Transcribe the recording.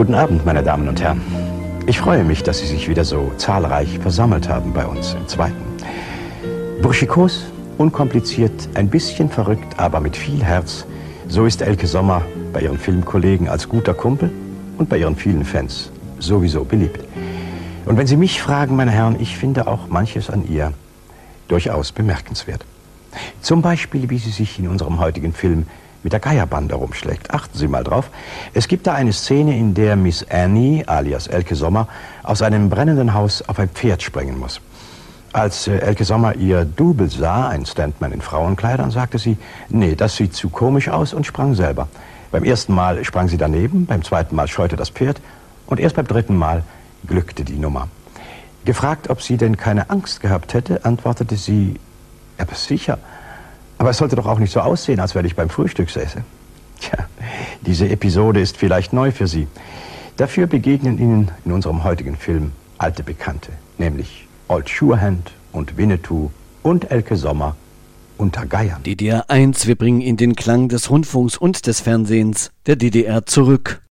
Guten Abend, meine Damen und Herren. Ich freue mich, dass Sie sich wieder so zahlreich versammelt haben bei uns im Zweiten. Burschikos, unkompliziert, ein bisschen verrückt, aber mit viel Herz. So ist Elke Sommer bei ihren Filmkollegen als guter Kumpel und bei ihren vielen Fans sowieso beliebt. Und wenn Sie mich fragen, meine Herren, ich finde auch manches an ihr durchaus bemerkenswert. Zum Beispiel, wie sie sich in unserem heutigen Film mit der Geierbande rumschlägt. Achten Sie mal drauf. Es gibt da eine Szene, in der Miss Annie, alias Elke Sommer, aus einem brennenden Haus auf ein Pferd springen muss. Als Elke Sommer ihr Double sah, ein Stuntman in Frauenkleidern, sagte sie, nee, das sieht zu komisch aus und sprang selber. Beim ersten Mal sprang sie daneben, beim zweiten Mal scheute das Pferd und erst beim dritten Mal glückte die Nummer. Gefragt, ob sie denn keine Angst gehabt hätte, antwortete sie, aber sicher. Aber es sollte doch auch nicht so aussehen, als wenn ich beim Frühstück säße. Tja, diese Episode ist vielleicht neu für Sie. Dafür begegnen Ihnen in unserem heutigen Film alte Bekannte, nämlich Old Surehand und Winnetou und Elke Sommer unter Geiern. DDR 1, wir bringen Ihnen den Klang des Rundfunks und des Fernsehens der DDR zurück.